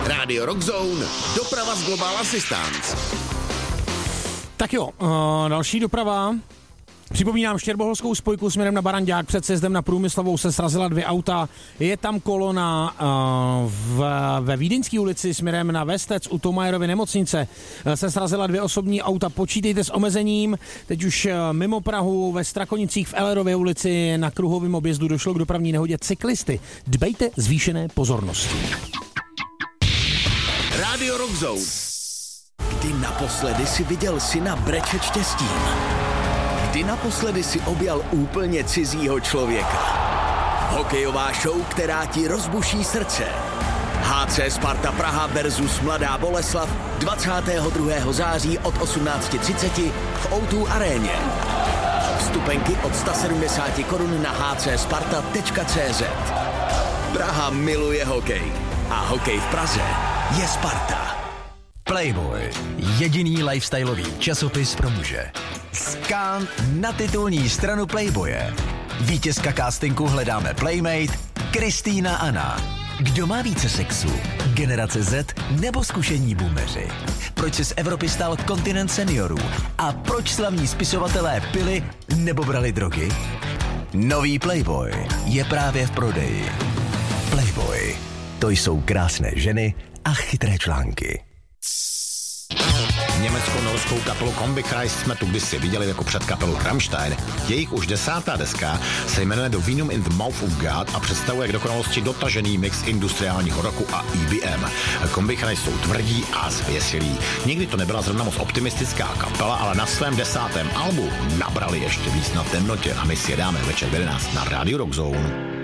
Radio Rock Zone, doprava z Global Assistance. Tak jo, další doprava. Připomínám Štěrboholskou spojku směrem na Barandák. Před sjezdem na Průmyslovou se srazila 2 auta. Je tam kolona ve Vídeňské ulici směrem na Vestec u Tomajerovy nemocnice. Se srazila 2 osobní auta. Počítejte s omezením. Teď už mimo Prahu ve Strakonicích v Ellerově ulici na kruhovém objezdu došlo k dopravní nehodě cyklisty. Dbejte zvýšené pozornosti. Radio Rock Zone. Kdy naposledy si viděl syna brečet štěstím? Kdy naposledy si objal úplně cizího člověka? Hokejová show, která ti rozbuší srdce. HC Sparta Praha versus Mladá Boleslav 22. září od 18:30 v O2 aréně. Vstupenky od 170 korun na hcsparta.cz. Praha miluje hokej a hokej v Praze je Sparta. Playboy, jediný lifestyleový časopis pro muže. Skán na titulní stranu Playboye. Vítězka castingu Hledáme Playmate, Kristýna Anna. Kdo má více sexu? Generace Z nebo zkušení boomeři? Proč se z Evropy stal kontinent seniorů? A proč slavní spisovatelé pili nebo brali drogy? Nový Playboy je právě v prodeji. Playboy, to jsou krásné ženy a chytré články. Německo-norskou kapelu Combichrist jsme tu kdysi viděli jako předkapelu Rammstein. Jejich už 10. deska se jmenuje The Venom in the Mouth of God a představuje k dokonalosti dotažený mix industriálního rocku a EBM. Combichrist jsou tvrdí a zvěsilí. Nikdy to nebyla zrovna moc optimistická kapela, ale na svém 10. albu nabrali ještě víc na temnotě a my si jedáme večer v 11 na Radio Rock Zone.